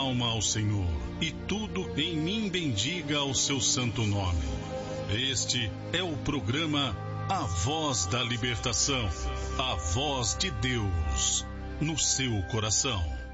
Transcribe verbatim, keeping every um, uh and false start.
alma ao Senhor, e tudo em mim bendiga ao seu santo nome. Este é o programa A Voz da Libertação, a voz de Deus no seu coração.